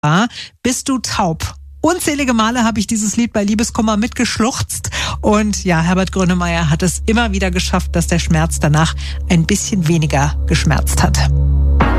Bist du taub? Unzählige Male habe ich dieses Lied bei Liebeskummer mitgeschluchzt und ja, Herbert Grönemeyer hat es immer wieder geschafft, dass der Schmerz danach ein bisschen weniger geschmerzt hat.